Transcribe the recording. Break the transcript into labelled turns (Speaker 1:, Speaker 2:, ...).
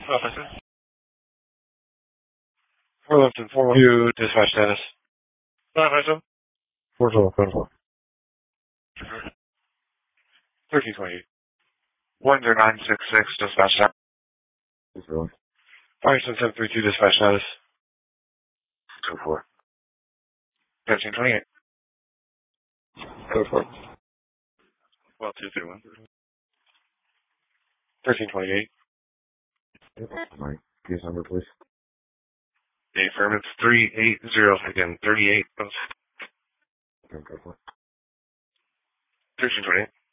Speaker 1: Officer. 4 left and 4 2, dispatch status. Officer.
Speaker 2: 412, 412.
Speaker 1: 1328. 10966, dispatch status.
Speaker 2: Who's going?
Speaker 1: Firestone 732, dispatch status.
Speaker 2: 2-4.
Speaker 1: 1328.
Speaker 2: Go for it.
Speaker 1: 12231. 1328.
Speaker 2: Yep. My case number, please.
Speaker 1: The affirmative 380, again, 38.
Speaker 2: Go for it.
Speaker 1: 1328.